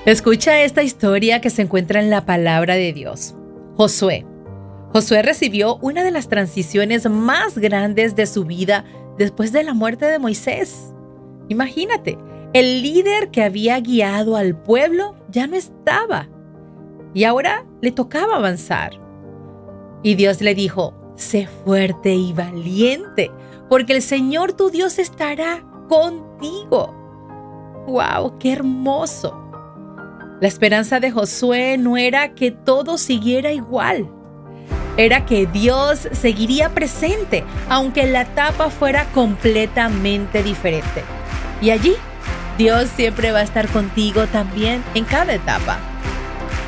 Escucha esta historia que se encuentra en la palabra de Dios. Josué. Josué recibió una de las transiciones más grandes de su vida después de la muerte de Moisés. Imagínate, el líder que había guiado al pueblo ya no estaba y ahora le tocaba avanzar. Y Dios le dijo: sé fuerte y valiente, porque el Señor tu Dios estará contigo. ¡Wow! ¡Qué hermoso! La esperanza de Josué no era que todo siguiera igual. Era que Dios seguiría presente, aunque la etapa fuera completamente diferente. Y allí, Dios siempre va a estar contigo también en cada etapa.